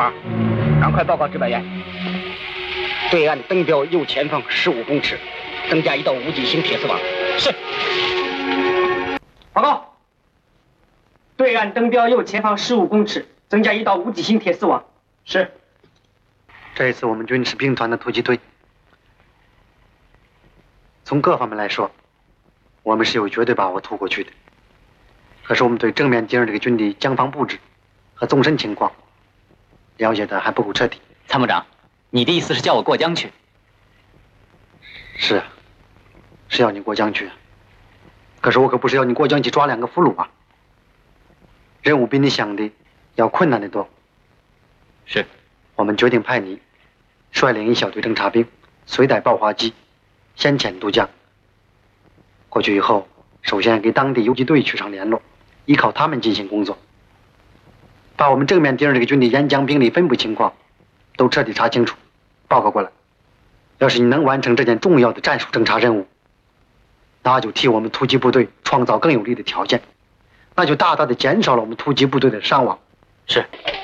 马，赶快报告值班员。对岸登标右前方15公尺，增加一道无极星铁丝网。是。 报告。对岸登标右前方15公尺，增加一道无极星铁丝网。是。 这一次我们军是兵团的突击队，从各方面来说，我们是有绝对把握突过去的。可是我们对正面敌人这个军的江防布置和纵深情况了解的还不够彻底。 参谋长，你的意思是叫我过江去？ 是啊，是要你过江去。可是我可不是要你过江去抓2个俘虏啊！任务比你想的要困难得多。 是。 我们决定派你率领一小队侦察兵，随带爆滑机，先遣渡江。过去以后，首先给当地游击队取上联络，依靠他们进行工作，把我们正面敌人这个军的沿江兵力分布情况都彻底查清楚，报告过来。要是你能完成这件重要的战术侦察任务，那就替我们突击部队创造更有利的条件，那就大大的减少了我们突击部队的伤亡。 是。